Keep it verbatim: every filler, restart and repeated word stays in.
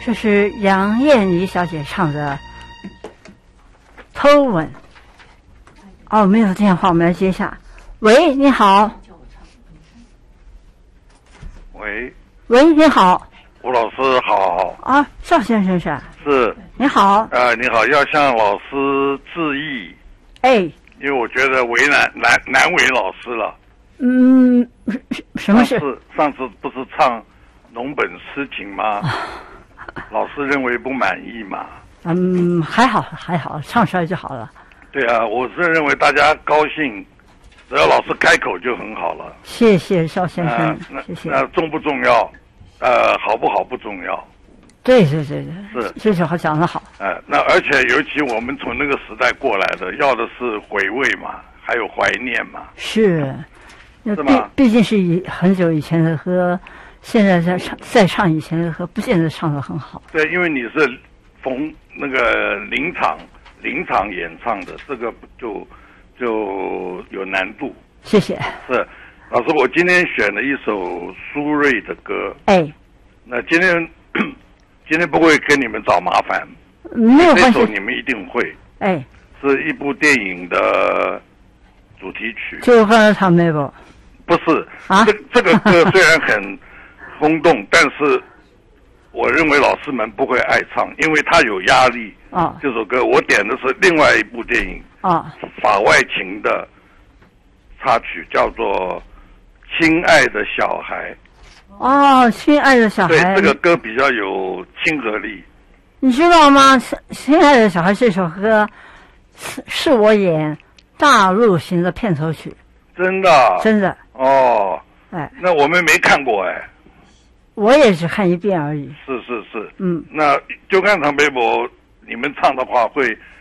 这是杨燕妮小姐唱的《偷吻》。哦，没有电话，我们来接一下。喂，你好。 喂。 喂，你好。 吴老师好。 啊，邵先生是？ 是。 你好。 呃，你好，要向老师致意。 哎。 因为我觉得为难难难为老师了。 嗯，什么事？ 上次上次不是唱农本诗情吗？老师认为不满意嘛？ 嗯，还好还好，唱出来就好了。 对啊，我是认为大家高兴，只要老师开口就很好了。 谢谢邵先生， 呃、 谢谢。 那重不重要？呃，好不好不重要。 对对对对， 是这句话讲得好。 呃，那而且尤其我们从那个时代过来的，要的是回味嘛，还有怀念嘛。 是。 是吗？ 毕竟是以很久以前的歌，现在在唱再唱以前的歌，不见得唱得很好。 对，因为你是逢那个临场临场演唱的，这个就就有难度。 谢谢。 是，老师，我今天选了一首苏芮的歌。 哎。 那今天今天不会跟你们找麻烦。 没有关系。 这首你们一定会。 哎。 是一部电影的主题曲。 就刚才唱那部。 不是啊， 这这个歌虽然很轰动，但是我认为老师们不会爱唱，因为它有压力。 啊， 这首歌我点的是另外一部电影啊， 《法外情》的插曲，叫做《亲爱的小孩》。 哦，亲爱的小孩。 对，这个歌比较有亲和力。 你知道吗？亲爱的小孩这首歌是是我演大陆行的片头曲。 真的？ 真的。 哦， 哎， 那我们没看过哎， 我也只看一遍而已。 是是是， 嗯， 那就看唐伯伯你们唱的话会